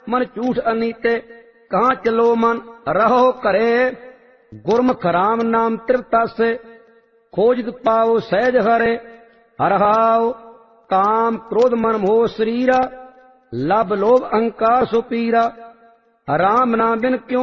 मन झूठ अनीते। कहाँ चलो मन रहो करे, गुरमुख राम नाम त्रितासे। खोजत पाओ सहज हरे, हरहाओ काम क्रोध मन मोह शरीरा। लब लोभ अहंकार सुपीरा, राम नाम बिन क्यों